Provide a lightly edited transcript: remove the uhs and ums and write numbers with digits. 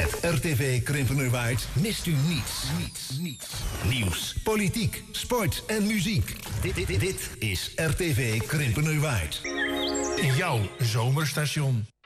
Met RTV Krimpenerwaard mist u niets. Nieuws, politiek, sport en muziek. Dit is RTV Krimpenerwaard. Jouw zomerstation.